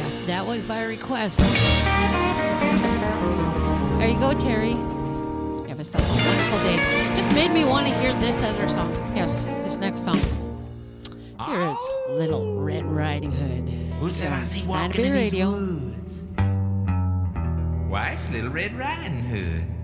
Yes, that was by request. There you go, Terry. You have a wonderful day. Just made me want to hear this other song. Yes, this next song. Here is Little Red Riding Hood. Who's that I see Santa walking Fe in these Radio. woods? Why, it's Little Red Riding Hood.